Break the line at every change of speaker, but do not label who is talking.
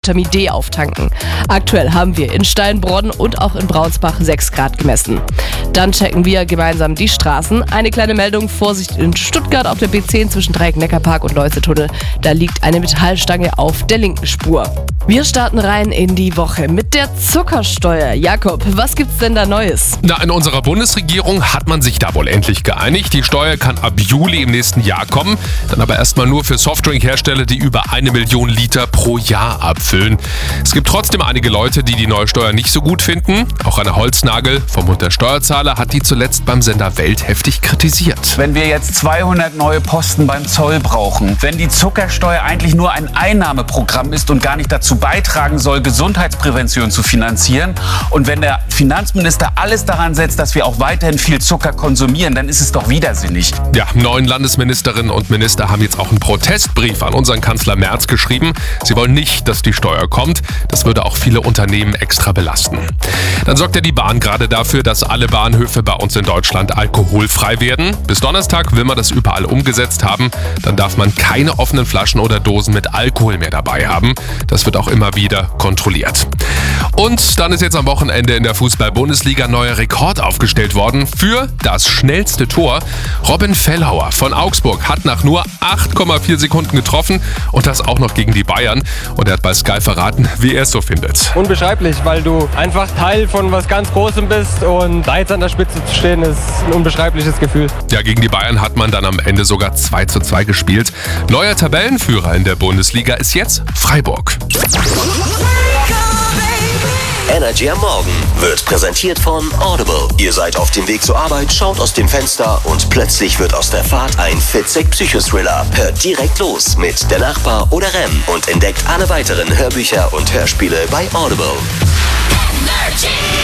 Vitamin D auftanken. Aktuell haben wir in Steinbronn und auch in Braunsbach 6 Grad gemessen. Dann checken wir gemeinsam die Straßen. Eine kleine Meldung: Vorsicht in Stuttgart auf der B10 zwischen Dreieck-Neckarpark und Neusetunnel. Da liegt eine Metallstange auf der linken Spur. Wir starten rein in die Woche mit der Zuckersteuer. Jakob, was gibt's denn da Neues?
In unserer Bundesregierung hat man sich da wohl endlich geeinigt. Die Steuer kann ab Juli im nächsten Jahr kommen, dann aber erstmal nur für Softdrinkhersteller, die über 1 Million Liter pro Jahr abfüllen. Es gibt trotzdem einige Leute, die die neue Steuer nicht so gut finden. Auch Rainer Holznagel vom Bund der Steuerzahler hat die zuletzt beim Sender Welt heftig kritisiert.
Wenn wir jetzt 200 neue Posten beim Zoll brauchen, wenn die Zuckersteuer eigentlich nur ein Einnahmeprogramm ist und gar nicht dazu beitragen soll, Gesundheitsprävention zu finanzieren, und wenn der Finanzminister alles daran setzt, dass wir auch weiterhin viel Zucker konsumieren, dann ist es doch widersinnig.
Ja, 9 Landesministerinnen und Minister haben jetzt auch einen Protestbrief an unseren Kanzler Merz geschrieben. Sie wollen nicht, dass die Steuer kommt. Das würde auch viele Unternehmen extra belasten. Dann sorgt ja die Bahn gerade dafür, dass alle Bahnhöfe bei uns in Deutschland alkoholfrei werden. Bis Donnerstag will man das überall umgesetzt haben. Dann darf man keine offenen Flaschen oder Dosen mit Alkohol mehr dabei haben. Das wird auch immer wieder kontrolliert. Und dann ist jetzt am Wochenende in der Fußball-Bundesliga ein neuer Rekord aufgestellt worden für das schnellste Tor. Robin Fellhauer von Augsburg hat nach nur 8,4 Sekunden getroffen und das auch noch gegen die Bayern. Und er hat bei Sky verraten, wie er es so findet.
Unbeschreiblich, weil du einfach Teil von was ganz Großem bist und da jetzt an der Spitze zu stehen, ist ein unbeschreibliches Gefühl.
Ja, gegen die Bayern hat man dann am Ende sogar 2:2 gespielt. Neuer Tabellenführer in der Bundesliga ist jetzt Freiburg.
Energy am Morgen wird präsentiert von Audible. Ihr seid auf dem Weg zur Arbeit, schaut aus dem Fenster und plötzlich wird aus der Fahrt ein fitzig Psychothriller. Hört direkt los mit Der Nachbar oder Rem und entdeckt alle weiteren Hörbücher und Hörspiele bei Audible.
Energy.